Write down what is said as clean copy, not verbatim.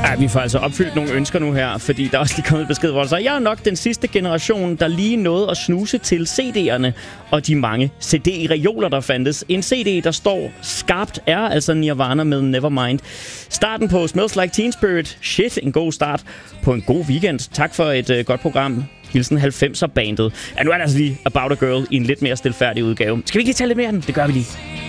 Ja, vi får altså opfyldt nogle ønsker nu her, fordi der er også lige kommet et besked, hvor der så, jeg er nok den sidste generation, der lige nåede at snuse til CD'erne og de mange CD-reoler, der fandtes. En CD, der står skarpt, er altså Nirvana med Nevermind. Starten på Smells Like Teen Spirit. Shit, en god start på en god weekend. Tak for et godt program. Hilsen 90'er-bandet. Ja, nu er der altså lige About a Girl i en lidt mere stilfærdig udgave. Skal vi ikke lige tage lidt mere af den? Det gør vi lige.